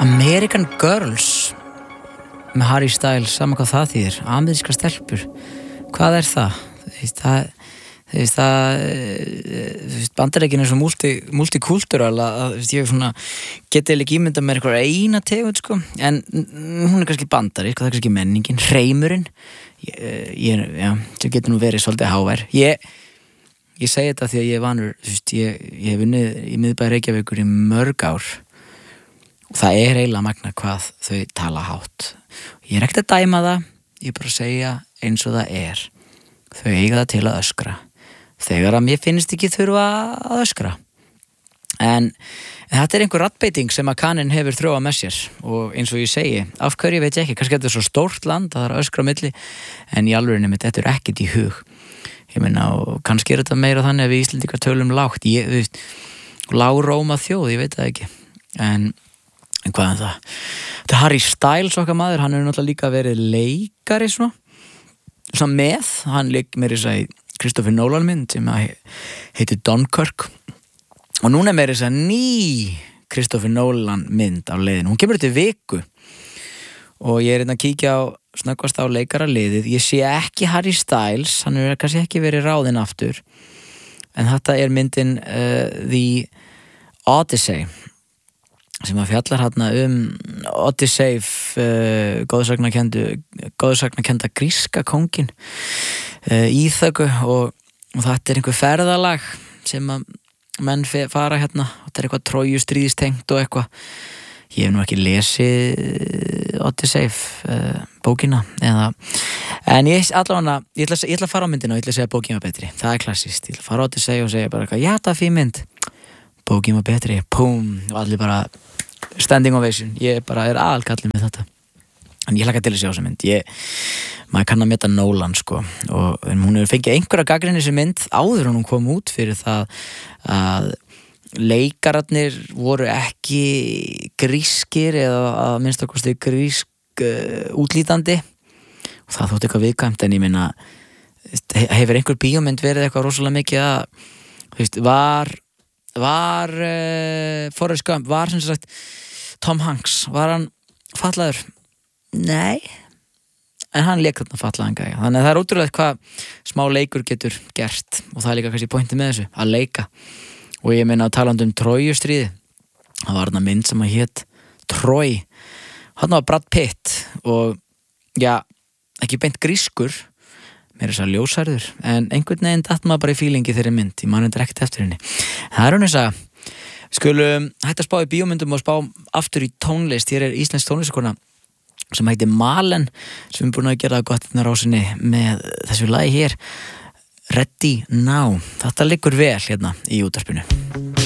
American Girls með Harry Styles, sama hvað það þýðir, amerískar stelpur, hvað er það? Bandaríkin er svo multikultúral að ég geti ekki ímyndað með einhverja eina tegund sko, en hún er kannski bandarísk og það er kannski menningin, hreimurinn sem getur nú verið svolítið hávær. Ég segi þetta því að ég er vanur, ég hef unnið í miðbæ Reykjavíkur í mörg ár og það er eiginlega magna hvað þau tala hátt. Ég er ekkert að dæma það, ég er bara að segja eins og það er. Þau eiga það til að öskra. Þegar að mér finnst ekki þurfa að öskra. En þetta er einhver raddbeiting sem að kaninn hefur þróað með sér og eins og ég segi, af hverju veit ég ekki, kannski þetta er svo stórt land að það er að öskra á milli, en í alvörunni mitt, þetta er ekkert í hug. Ég meina, og kannski er þetta meira þannig að við Íslendingar tölum lágt, lágróma þjóð, ég veit það ekki. En hvað er það? Þetta er Harry Styles okkar maður, hann hefur náttúrulega líka verið leikari svona með, hann leik meira þess að Christopher Nolan mynd sem heitir Dunkirk og núna er meira þess að ný Christopher Nolan mynd á leiðinu, hún kemur til viku og ég er að kíkja á snöggvast á leikaraliðið, ég sé ekki Harry Styles, hann hefur kannski ekki verið ráðinn aftur, en þetta er myndin The Odyssey sem að fjallar hérna Odyssey góðsagnakenda gríska kóngin Íþöku og þetta er einhver ferðalag sem að menn fara hérna og þetta er eitthvað trójustríðistengt og eitthvað ég hef nú ekki lesið Odyssey bókina en ég ætla að fara á myndina og ég ætla að segja að bókin var betri, það er klassist, ég ætla að fara á Odyssey og segja bara eitthvað, já það er fín mynd bókin var betri, púm og allir bara standing ovation, ég bara er aðalkallið með þetta en ég hlakka til að sjá þessa mynd maður kann að meta Nolan sko og hún hefur fengið einhverja gagnrýni þessi mynd áður en hún kom út fyrir það að leikararnir voru ekki grískir eða að minnstakosti grísk útlítandi og það þótti eitthvað viðkvæmt en ég meina hefur einhver bíómynd verið eitthvað rosalega mikið að var Forrest Gump, var sem sagt Tom Hanks, var hann fatlaður? Nei en hann lék þarna fatlaðan gæja þannig að það er ótrúlega hvað smá leikur getur gert og það er líka kannski pointið með þessu að leika og ég meina að talandi Trójustríði það var þarna mynd sem að hét Trój hann var Brad Pitt og já, ekki beint grískur meira þess að ljósarður en einhvern veginn datt maður bara í fílingi þeirri mynd ég man endur ekkert eftir henni það er hún þess að skulum hætta að spá í bíómyndum og spá aftur í tónlist hér er íslensk tónlistakona sem heitir Malen sem er búin að gera gott á rásinni með þessu lagi hér Ready Now þetta liggur vel hérna í útvarpinu